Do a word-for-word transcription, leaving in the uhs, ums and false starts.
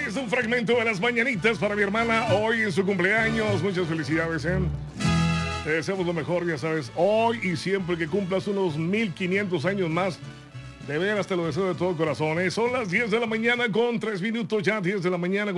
es un fragmento de las mañanitas para mi hermana hoy en su cumpleaños. Muchas felicidades, ¿eh? Te deseamos lo mejor, ya sabes, hoy y siempre que cumplas unos mil quinientos años más. De veras te lo deseo de todo corazón, ¿eh? Son las diez de la mañana con tres minutos ya, diez de la mañana.